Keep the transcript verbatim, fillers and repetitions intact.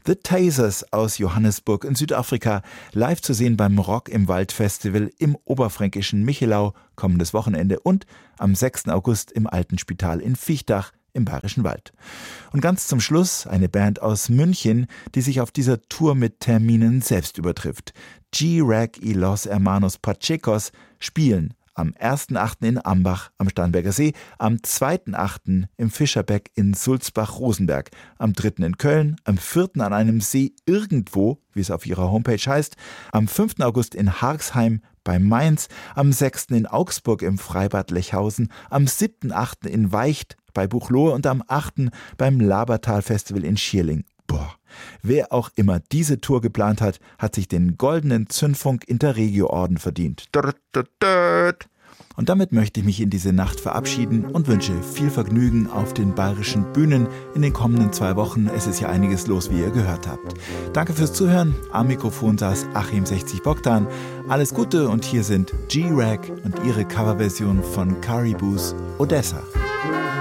The Tasers aus Johannesburg in Südafrika, live zu sehen beim Rock im Wald Festival im oberfränkischen Michelau kommendes Wochenende und am sechsten August im Alten Spital in Viechtach im Bayerischen Wald. Und ganz zum Schluss eine Band aus München, die sich auf dieser Tour mit Terminen selbst übertrifft. G-Rag y Los Hermanos Pachecos spielen am ersten achten in Ambach am Starnberger See, am zweiten achten im Fischerbeck in Sulzbach-Rosenberg, am dritten in Köln, am vierten an einem See irgendwo, wie es auf ihrer Homepage heißt, am fünften August in Harxheim bei Mainz, am sechsten in Augsburg im Freibad Lechhausen, am siebten achten in Weicht bei Buchloe und am achten beim Labertal-Festival in Schierling. Boah, wer auch immer diese Tour geplant hat, hat sich den goldenen Zündfunk Interregio-Orden verdient. Und damit möchte ich mich in diese Nacht verabschieden und wünsche viel Vergnügen auf den bayerischen Bühnen in den kommenden zwei Wochen. Es ist ja einiges los, wie ihr gehört habt. Danke fürs Zuhören. Am Mikrofon saß Achim sechzig Bogdan. Alles Gute und hier sind G-Rag und ihre Coverversion von Caribous Odessa.